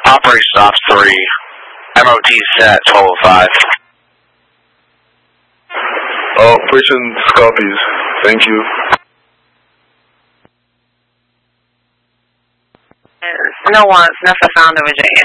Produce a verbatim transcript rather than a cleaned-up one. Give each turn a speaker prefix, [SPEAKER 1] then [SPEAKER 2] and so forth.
[SPEAKER 1] Operation Ops three. M O T set twelve oh five.
[SPEAKER 2] Operation copies. Thank you.
[SPEAKER 3] No one's never found the Virginia